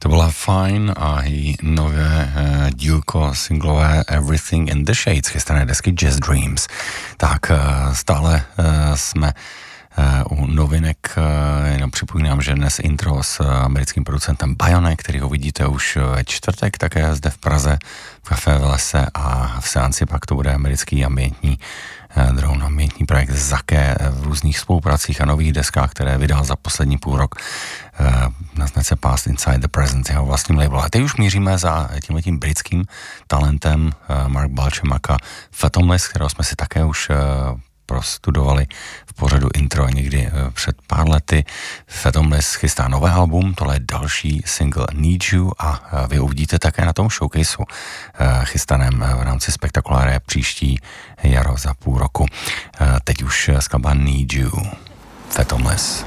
To byla Fine a její nové dílko singlové Everything in the Shades, chystané desky Jazz Dreams. Tak stále jsme u novinek, jenom připomínám, že dnes intro s americkým producentem Bione, který ho vidíte už ve čtvrtek, také zde v Praze, v Café v lese, a v seanci pak to bude americký ambientní drone, ambientní projekt Zake v různých spolupracích a nových deskách, které vydal za poslední půl rok na značce Past Inside the Present, jeho vlastním labelu. A teď už míříme za tímhletím britským talentem Mark Balčemaka Fathomless, kterého jsme si také už prostudovali v pořadu intro někdy před pár lety. Fathomless chystá nové album, tohle je další single Need You a vy uvidíte také na tom showcaseu chystaném v rámci Spektakuláre příští jaro za půl roku. Teď už skladba Need You, Fathomless.